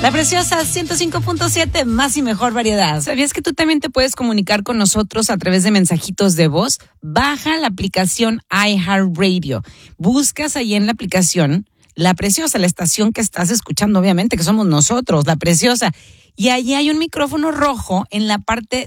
La Preciosa 105.7, más y mejor variedad. ¿Sabías que tú también te puedes comunicar con nosotros a través de mensajitos de voz? Baja la aplicación iHeartRadio. Buscas ahí en la aplicación La Preciosa, la estación que estás escuchando, obviamente, que somos nosotros, La Preciosa. Y allí hay un micrófono rojo en la parte